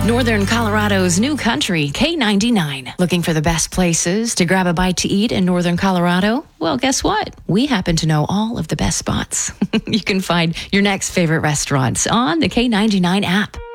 Northern Colorado's new country, K99. Looking for the best places to grab a bite to eat in Northern Colorado? Well, guess what? We happen to know all of the best spots. You can find your next favorite restaurants on the K99 app.